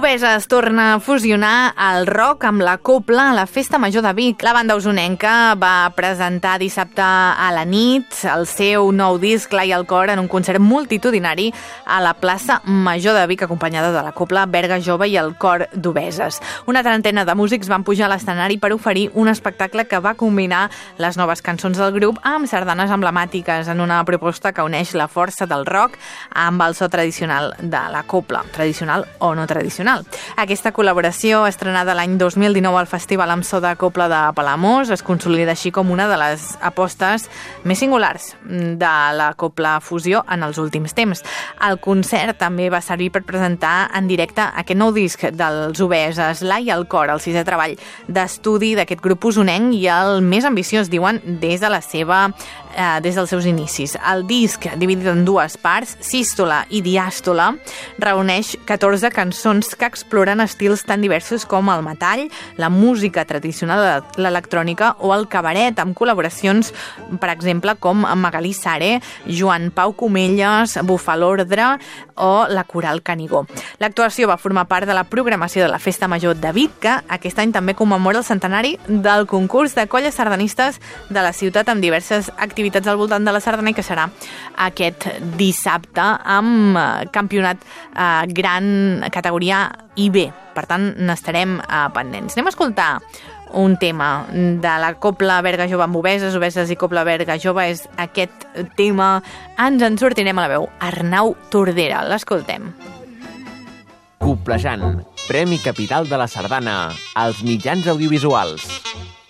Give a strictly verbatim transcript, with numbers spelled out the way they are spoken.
Obeses torna a fusionar el rock amb la copla a la Festa Major de Vic. La banda usonenca va presentar dissabte a la nit el seu nou disc L'Ai al cor en un concert multitudinari a la plaça Major de Vic, acompanyada de la copla Berga Jove i el cor d'Obeses. Una trentena de músics van pujar a l'escenari per oferir un espectacle que va combinar les noves cançons del grup amb sardanes emblemàtiques en una proposta que uneix la força del rock amb el so tradicional de la copla, tradicional o no tradicional. Aquesta col·laboració, estrenada l'any dos mil dinou al Festival amb so de copla de Palamós, es consolida així com una de les apostes més singulars de la copla fusió en els últims temps. El concert també va servir per presentar en directe aquest nou disc dels Obeses, L'Ai al cor, el sisè treball d'estudi d'aquest grup usonenc i el més ambiciós, diuen, des de la seva eh, des dels seus inicis. El disc, dividit en dues parts, sístola i diàstola, reuneix catorze cançons que exploren estils tan diversos com el metall, la música tradicional, l'electrònica o el cabaret, amb col·laboracions, per exemple, com Magalí Sare, Joan Pau Comelles, Bufaló Ordre o la Coral Canigó. L'actuació va formar part de la programació de la Festa Major de Vic, que aquest any també commemora el centenari del concurs de colles sardanistes de la ciutat amb diverses activitats al voltant de la sardana i que serà aquest dissabte amb campionat eh, gran categoria I B. Per tant, n'estarem eh, pendents. Anem a escoltar un tema de la copla Berga Jove amb Obeses, Obeses i copla Berga Jove. És aquest tema. Ens en sortirem a la veu. Arnau Tordera. L'escoltem. Coplejant, Premi Capital de la Sardana als mitjans audiovisuals.